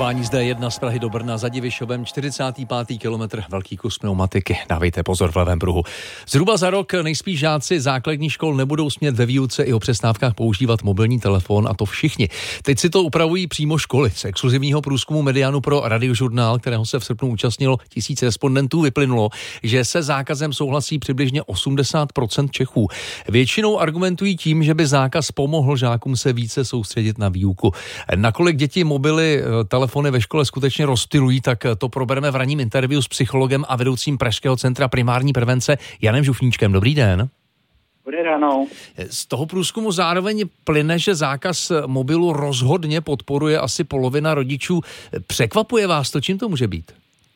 Směrování z D1 z Prahy do Brna za Divišovem, 45. kilometr, velký kus pneumatiky. Dávejte pozor v levém pruhu. Zhruba za rok nejspíš žáci základních škol nebudou smět ve výuce i o přestávkách používat mobilní telefon, a to všichni. Teď si to upravují přímo školy. Z exkluzivního průzkumu Medianu pro Radiožurnál, kterého se v srpnu účastnilo 1000 respondentů, vyplynulo, že se zákazem souhlasí přibližně 80% Čechů. Většinou argumentují tím, že by zákaz pomohl žákům se více soustředit na výuku. Nakolik děti mobily, telefony ve škole skutečně rozptylují, tak to probereme v ranním interview s psychologem a vedoucím Pražského centra primární prevence Janem Žufníčkem. Dobrý den. Dobré ráno. Z toho průzkumu zároveň plyne, že zákaz mobilu rozhodně podporuje asi polovina rodičů. Překvapuje vás to? Čím to může být?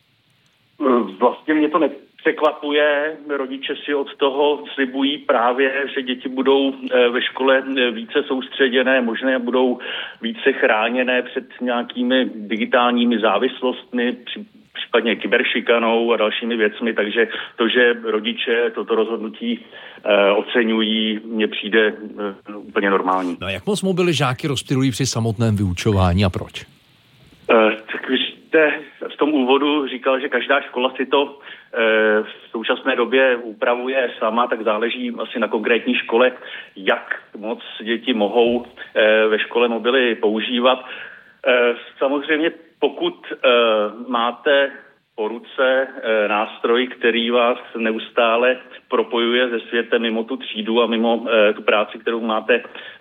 Vlastně mě to nepřekvapuje. Rodiče si od toho slibují právě, že děti budou ve škole více soustředěné, možná budou více chráněné před nějakými digitálními závislostmi, případně kyberšikanou a dalšími věcmi, takže to, že rodiče toto rozhodnutí oceňují, mně přijde úplně normální. No, jak moc mobily žáky rozptylují při samotném vyučování a proč? Tak vy jste v tom úvodu říkal, že každá škola si to v současné době upravuje sama, tak záleží asi na konkrétní škole, jak moc děti mohou ve škole mobily používat. Samozřejmě pokud máte po ruce nástroj, který vás neustále propojuje se světem mimo tu třídu a mimo tu práci, kterou máte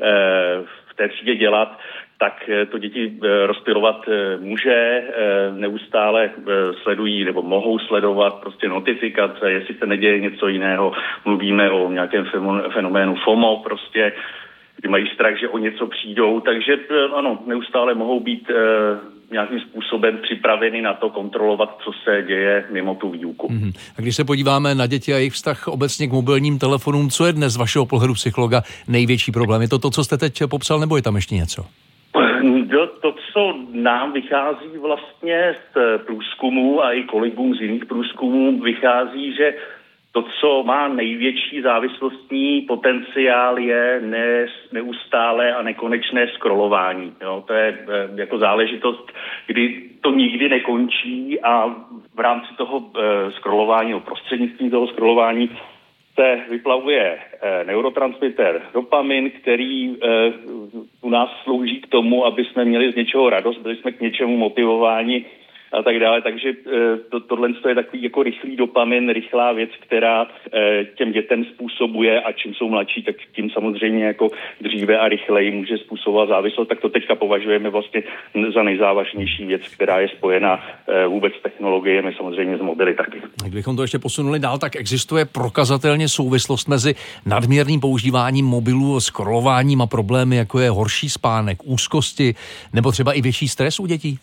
v té třídě dělat, tak to děti rozptylovat může, neustále sledují nebo mohou sledovat prostě notifikace, jestli se neděje něco jiného. Mluvíme o nějakém fenoménu FOMO prostě, kdy mají strach, že o něco přijdou, takže ano, neustále mohou být nějakým způsobem připraveni na to kontrolovat, co se děje mimo tu výuku. A když se podíváme na děti a jejich vztah obecně k mobilním telefonům, co je dnes z vašeho pohledu psychologa největší problém? Je to, co jste teď popsal, nebo je tam ještě něco? To, co nám vychází vlastně z průzkumu a i kolegům z jiných průzkumů, vychází, že to, co má největší závislostní potenciál, je neustále a nekonečné scrollování. Jo? To je jako záležitost, kdy to nikdy nekončí a v rámci toho scrollování, prostřednictvím toho scrollování se vyplavuje neurotransmitter dopamin, který u nás slouží k tomu, aby jsme měli z něčeho radost, byli jsme k něčemu motivováni a tak dále. Takže tohle je takový jako rychlý dopamin, rychlá věc, která těm dětem způsobuje, a čím jsou mladší, tak tím samozřejmě jako dříve a rychleji může způsobovat závislost. Tak to teďka považujeme vlastně za nejzávažnější věc, která je spojena vůbec s technologiemi, samozřejmě z mobily taky. Kdybychom to ještě posunuli dál, tak existuje prokazatelně souvislost mezi nadměrným používáním mobilů, scrollováním a problémy, jako je horší spánek, úzkosti nebo třeba i větší stres u dětí?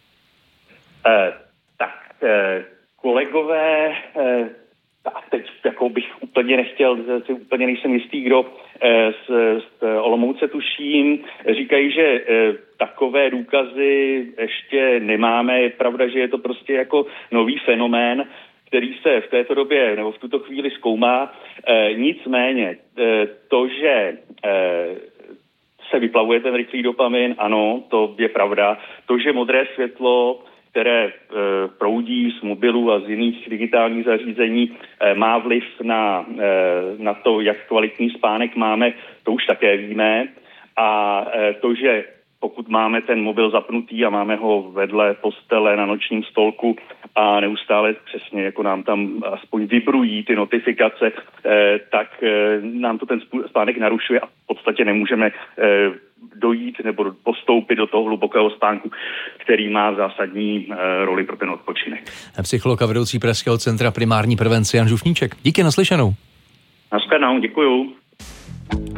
Kolegové, teď jako bych úplně nechtěl, úplně nejsem jistý, kdo z Olomouce tuším, říkají, že takové důkazy ještě nemáme. Je pravda, že je to prostě jako nový fenomén, který se v této době nebo v tuto chvíli zkoumá. Nicméně to, že se vyplavuje ten rychlý dopamin, ano, to je pravda. To, že modré světlo, které proudí z mobilů a z jiných digitálních zařízení, má vliv na to, jak kvalitní spánek máme, to už také víme. A to, že pokud máme ten mobil zapnutý a máme ho vedle postele na nočním stolku a neustále přesně jako nám tam aspoň vibrují ty notifikace, tak nám to ten spánek narušuje a v podstatě nemůžeme dojít nebo postoupit do toho hlubokého spánku, který má zásadní roli pro ten odpočinek. Psycholog a vedoucí Pražského centra primární prevence Jan Žufníček. Díky, naslyšenou. Naschledanou, děkuju.